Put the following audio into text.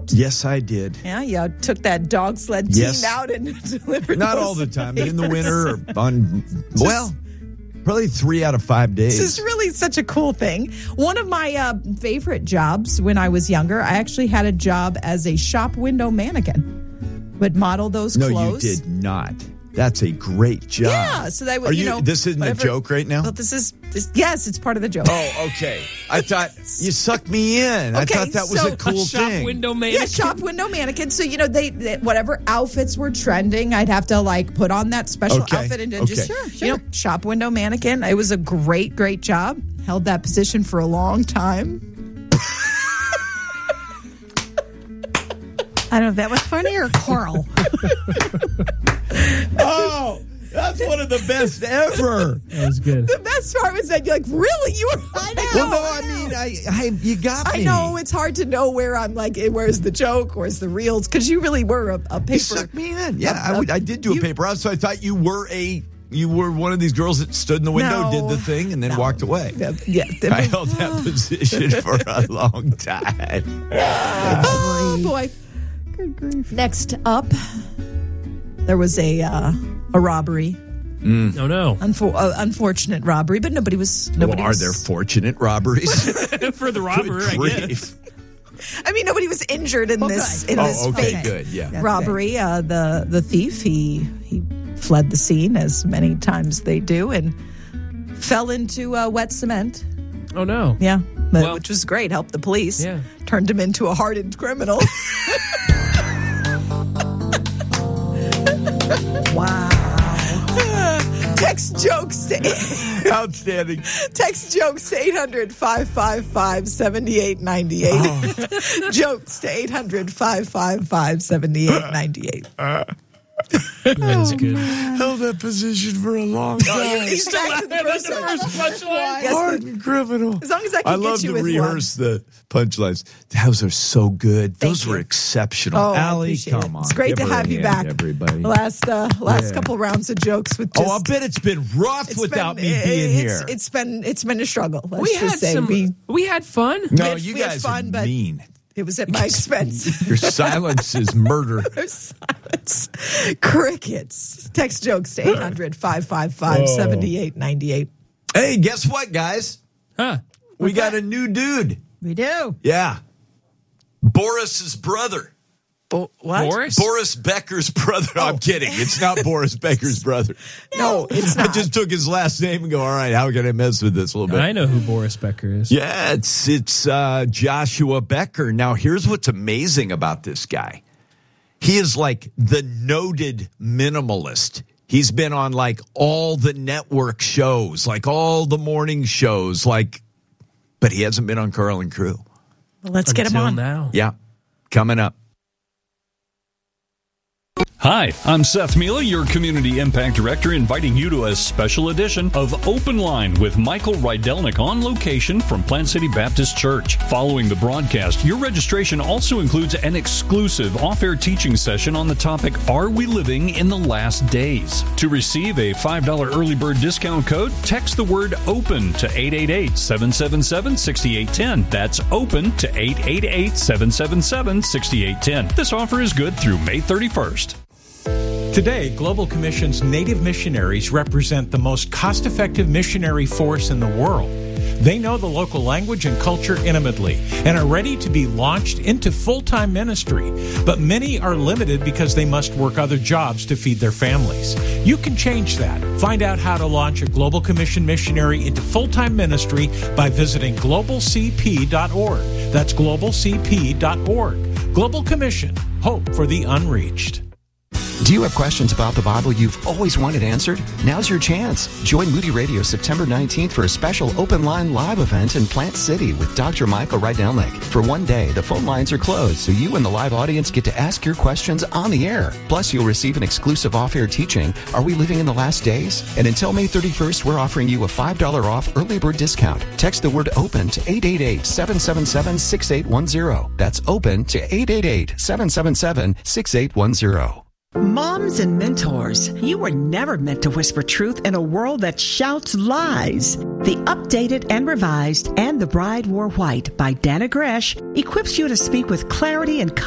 out. Yes, I did. Yeah, you took that dog sled team out and delivered Not those all the time, but papers. in the winter or probably 3 out of 5 days. This is really such a cool thing. One of my favorite jobs when I was younger, I actually had a job as a shop window mannikin. Would model those clothes. No, you did not. That's a great job. Yeah, so that would, this isn't a joke right now? Well, yes, it's part of the joke. Oh, okay. I thought you sucked me in. I thought that was a cool shop thing. Window mannequin. Yeah, shop window mannequin. So, they whatever outfits were trending, I'd have to put on that special outfit and then just, shop window mannequin. It was a great, great job. Held that position for a long time. I don't know if that was funny or Coral. Oh, that's one of the best ever. That was good. The best part was that you're like, really? You were? I know. Well, no, I mean, you got me. I know it's hard to know where I'm where's the joke, where's the reels? Because you really were a paper. You sucked me in. Yeah, I did do a paper route, so I thought you were one of these girls that stood in the window, did the thing, and then walked away. Yeah, I held that position for a long time. Oh, boy. Good grief. Next up, there was a robbery. Oh, no. Unfortunate robbery, but nobody was. Are there fortunate robberies? For the robber, I guess. I mean, nobody was injured in this fake good, yeah. robbery. The thief he fled the scene, as many times they do, and fell into wet cement. Oh, no. Yeah, which was great. Helped the police. Yeah. Turned him into a hardened criminal. Wow. Text jokes to Outstanding. Text jokes to 800-555-7898. Jokes to 800-555-7898. That's good. Held that position for a long time. He's back to the first punchline. Hardened criminal. As long as I can love get you to with rehearse the punchlines. Those are so good. Those were exceptional. Oh, Allie, come on. It's great Give to her a have you hand, back. everybody. Last couple rounds of jokes with just... I bet it's been rough without me being here. It's been a struggle. Let's We just had say. we had fun. No, we you had guys fun, are but mean. It was at my expense. Your silence is murder. Silence. Crickets. Text jokes to 800-555-7898. Hey, guess what, guys? Huh. We got a new dude. We do. Yeah. Boris's brother. What? Boris Becker's brother. No, I'm kidding. It's not Boris Becker's brother. No, it's not. I just took his last name and go, all right, how can I mess with this a little bit? I know who Boris Becker is. Yeah, it's Joshua Becker. Now, here's what's amazing about this guy. He is like the noted minimalist. He's been on all the network shows, all the morning shows, but he hasn't been on Carl and Crew. Well, let's get him on now. Yeah, coming up. Hi, I'm Seth Mila, your Community Impact Director, inviting you to a special edition of Open Line with Michael Rydelnik on location from Plant City Baptist Church. Following the broadcast, your registration also includes an exclusive off-air teaching session on the topic, Are We Living in the Last Days? To receive a $5 early bird discount code, text the word OPEN to 888-777-6810. That's OPEN to 888-777-6810. This offer is good through May 31st. Today, Global Commission's Native missionaries represent the most cost-effective missionary force in the world. They know the local language and culture intimately and are ready to be launched into full-time ministry. But many are limited because they must work other jobs to feed their families. You can change that. Find out how to launch a Global Commission missionary into full-time ministry by visiting globalcp.org. That's globalcp.org. Global Commission, hope for the unreached. Do you have questions about the Bible you've always wanted answered? Now's your chance. Join Moody Radio September 19th for a special Open Line live event in Plant City with Dr. Michael Rydelnik. For one day, the phone lines are closed, so you and the live audience get to ask your questions on the air. Plus, you'll receive an exclusive off-air teaching, Are We Living in the Last Days? And until May 31st, we're offering you a $5 off early bird discount. Text the word OPEN to 888-777-6810. That's OPEN to 888-777-6810. Moms and mentors, you were never meant to whisper truth in a world that shouts lies. The updated and revised And the Bride Wore White by Dana Gresh equips you to speak with clarity and